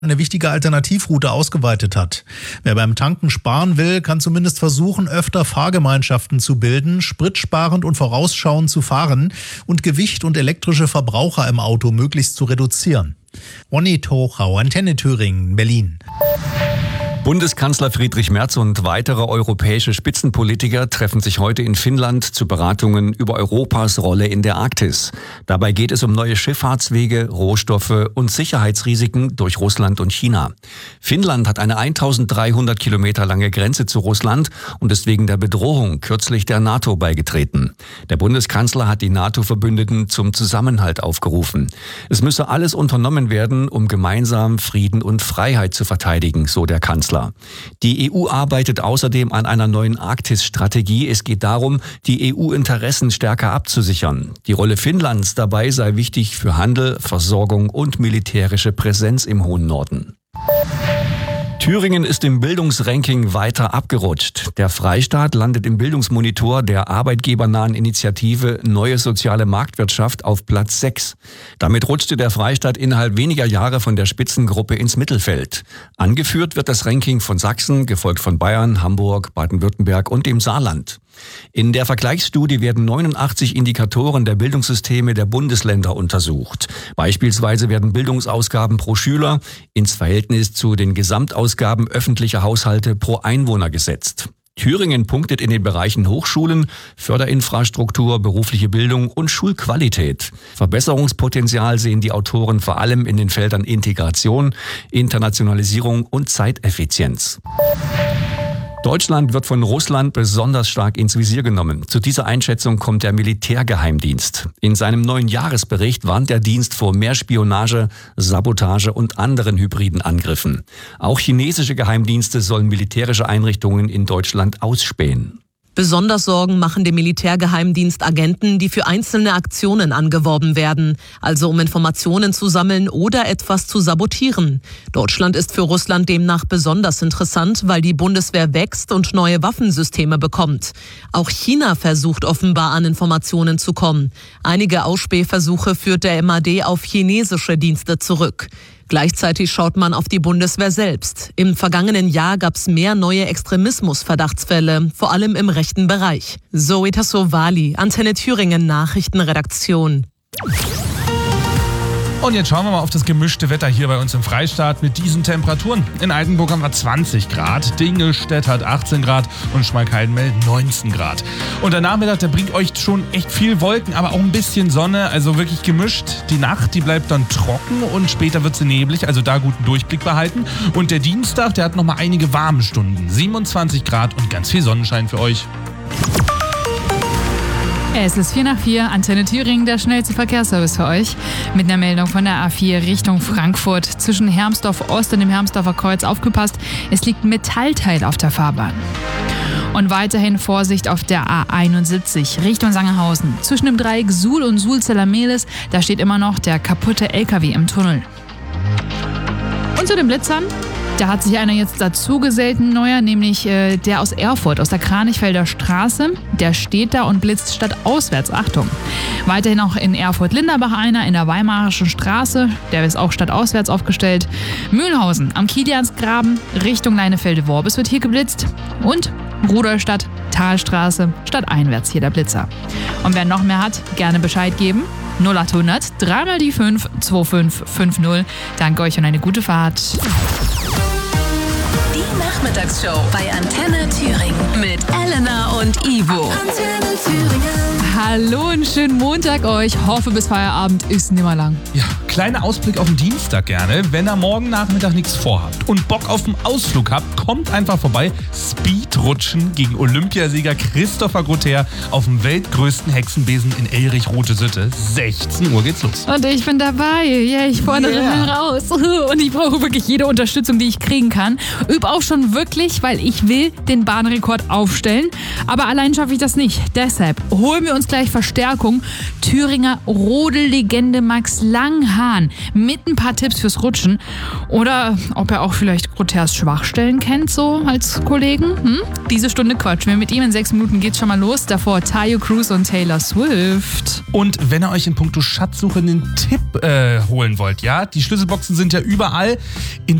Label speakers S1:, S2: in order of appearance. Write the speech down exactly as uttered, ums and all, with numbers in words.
S1: eine wichtige Alternativroute ausgeweitet hat. Wer beim Tanken sparen will, kann zumindest versuchen, öfter Fahrgemeinschaften zu bilden, spritsparend und vorausschauend zu fahren und Gewicht und elektrische Verbraucher im Auto möglichst zu reduzieren. Ronny Tochau, Antenne Thüringen, Berlin.
S2: Bundeskanzler Friedrich Merz und weitere europäische Spitzenpolitiker treffen sich heute in Finnland zu Beratungen über Europas Rolle in der Arktis. Dabei geht es um neue Schifffahrtswege, Rohstoffe und Sicherheitsrisiken durch Russland und China. Finnland hat eine eintausenddreihundert Kilometer lange Grenze zu Russland und ist wegen der Bedrohung kürzlich der NATO beigetreten. Der Bundeskanzler hat die NATO-Verbündeten zum Zusammenhalt aufgerufen. Es müsse alles unternommen werden, um gemeinsam Frieden und Freiheit zu verteidigen, so der Kanzler. Die E U arbeitet außerdem an einer neuen Arktis-Strategie. Es geht darum, die E U-Interessen stärker abzusichern. Die Rolle Finnlands dabei sei wichtig für Handel, Versorgung und militärische Präsenz im hohen Norden. Thüringen ist im Bildungsranking weiter abgerutscht. Der Freistaat landet im Bildungsmonitor der arbeitgebernahen Initiative Neue Soziale Marktwirtschaft auf Platz sechs. Damit rutschte der Freistaat innerhalb weniger Jahre von der Spitzengruppe ins Mittelfeld. Angeführt wird das Ranking von Sachsen, gefolgt von Bayern, Hamburg, Baden-Württemberg und dem Saarland. In der Vergleichsstudie werden neunundachtzig Indikatoren der Bildungssysteme der Bundesländer untersucht. Beispielsweise werden Bildungsausgaben pro Schüler ins Verhältnis zu den Gesamtausgaben öffentlicher Haushalte pro Einwohner gesetzt. Thüringen punktet in den Bereichen Hochschulen, Förderinfrastruktur, berufliche Bildung und Schulqualität. Verbesserungspotenzial sehen die Autoren vor allem in den Feldern Integration, Internationalisierung und Zeiteffizienz. Deutschland wird von Russland besonders stark ins Visier genommen. Zu dieser Einschätzung kommt der Militärgeheimdienst. In seinem neuen Jahresbericht warnt der Dienst vor mehr Spionage, Sabotage und anderen hybriden Angriffen. Auch chinesische Geheimdienste sollen militärische Einrichtungen in Deutschland ausspähen.
S3: Besonders Sorgen machen dem Militärgeheimdienst Agenten, die für einzelne Aktionen angeworben werden, also um Informationen zu sammeln oder etwas zu sabotieren. Deutschland ist für Russland demnach besonders interessant, weil die Bundeswehr wächst und neue Waffensysteme bekommt. Auch China versucht offenbar an Informationen zu kommen. Einige Ausspähversuche führt der M A D auf chinesische Dienste zurück. Gleichzeitig schaut man auf die Bundeswehr selbst. Im vergangenen Jahr gab es mehr neue Extremismus-Verdachtsfälle, vor allem im rechten Bereich. Zoe Tassovali, Antenne Thüringen Nachrichtenredaktion.
S4: Und jetzt schauen wir mal auf das gemischte Wetter hier bei uns im Freistaat mit diesen Temperaturen. In Altenburg haben wir zwanzig Grad, Dingelstädt hat achtzehn Grad und Schmalkalden neunzehn Grad. Und der Nachmittag, der bringt euch schon echt viel Wolken, aber auch ein bisschen Sonne, also wirklich gemischt. Die Nacht, die bleibt dann trocken und später wird sie neblig, also da guten Durchblick behalten. Und der Dienstag, der hat nochmal einige warme Stunden, siebenundzwanzig Grad und ganz viel Sonnenschein für euch.
S5: Es ist vier nach vier, Antenne Thüringen, der schnellste Verkehrsservice für euch. Mit einer Meldung von der A vier Richtung Frankfurt. Zwischen Hermsdorf Ost und dem Hermsdorfer Kreuz aufgepasst, es liegt ein Metallteil auf der Fahrbahn. Und weiterhin Vorsicht auf der A einundsiebzig Richtung Sangerhausen. Zwischen dem Dreieck Suhl und Suhl-Zellermehlis, da steht immer noch der kaputte L K W im Tunnel. Und zu den Blitzern. Da hat sich einer jetzt dazu gesellt, ein neuer, nämlich äh, der aus Erfurt, aus der Kranichfelder Straße. Der steht da und blitzt stadtauswärts. Achtung. Weiterhin auch in Erfurt-Linderbach einer, in der Weimarischen Straße. Der ist auch stadtauswärts aufgestellt. Mühlhausen am Kiliansgraben Richtung Leinefelde-Worbis wird hier geblitzt. Und Rudolstadt, Talstraße, stadteinwärts hier der Blitzer. Und wer noch mehr hat, gerne Bescheid geben. null achthundert, drei mal die fünf, zwei fünf fünf null. Danke euch und eine gute Fahrt.
S6: Die Nachmittagsshow bei Antenne Thüringen mit Elena und Ivo. Antenne Thüringen.
S5: Hallo und schönen Montag euch. Hoffe, bis Feierabend ist nimmer lang.
S4: Ja, kleiner Ausblick auf den Dienstag gerne. Wenn ihr morgen Nachmittag nichts vorhabt und Bock auf einen Ausflug habt, kommt einfach vorbei. Speedrutschen gegen Olympiasieger Christopher Grother auf dem weltgrößten Hexenbesen in Elrich-Rote-Sitte. sechzehn Uhr geht's los.
S5: Und ich bin dabei. Ja, ich fordere
S4: Yeah.
S5: raus. Und ich brauche wirklich jede Unterstützung, die ich kriegen kann. Üb auch schon wirklich, weil ich will den Bahnrekord aufstellen. Aber allein schaffe ich das nicht. Deshalb holen wir uns gleich Verstärkung. Thüringer Rodellegende Max Langhardt Hahn mit ein paar Tipps fürs Rutschen. Oder ob er auch vielleicht Grothers Schwachstellen kennt, so als Kollegen. Hm? Diese Stunde quatschen wir mit ihm. In sechs Minuten geht's schon mal los. Davor Tayo Cruz und Taylor Swift.
S4: Und wenn ihr euch in puncto Schatzsuche einen Tipp äh, holen wollt, ja, die Schlüsselboxen sind ja überall. In